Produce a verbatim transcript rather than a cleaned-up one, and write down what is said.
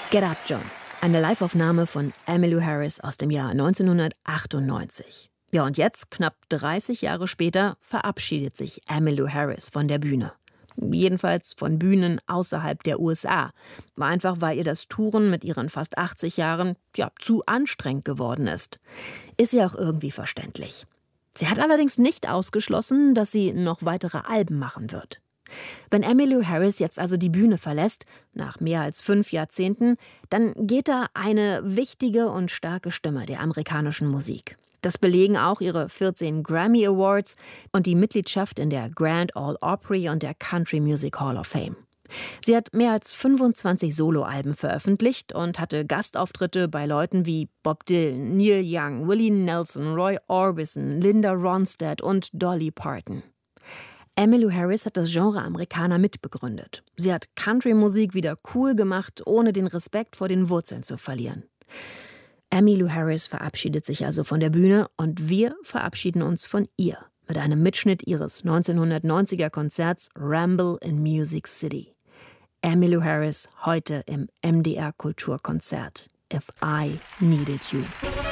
Get Up John, eine Liveaufnahme von Emmylou Harris aus dem Jahr neunzehnhundertachtundneunzig. Ja, und jetzt, knapp dreißig Jahre später, verabschiedet sich Emmylou Harris von der Bühne. Jedenfalls von Bühnen außerhalb der U S A. Einfach weil ihr das Touren mit ihren fast achtzig Jahren ja, zu anstrengend geworden ist. Ist ja auch irgendwie verständlich. Sie hat allerdings nicht ausgeschlossen, dass sie noch weitere Alben machen wird. Wenn Emmylou Harris jetzt also die Bühne verlässt, nach mehr als fünf Jahrzehnten, dann geht da eine wichtige und starke Stimme der amerikanischen Musik. Das belegen auch ihre vierzehn Grammy Awards und die Mitgliedschaft in der Grand Ole Opry und der Country Music Hall of Fame. Sie hat mehr als fünfundzwanzig Soloalben veröffentlicht und hatte Gastauftritte bei Leuten wie Bob Dylan, Neil Young, Willie Nelson, Roy Orbison, Linda Ronstadt und Dolly Parton. Emmylou Harris hat das Genre Amerikaner mitbegründet. Sie hat Country-Musik wieder cool gemacht, ohne den Respekt vor den Wurzeln zu verlieren. Emmylou Harris verabschiedet sich also von der Bühne und wir verabschieden uns von ihr mit einem Mitschnitt ihres neunzehnhundertneunziger Konzerts Ramble in Music City. Emmylou Harris heute im M D R Kulturkonzert If I Needed You.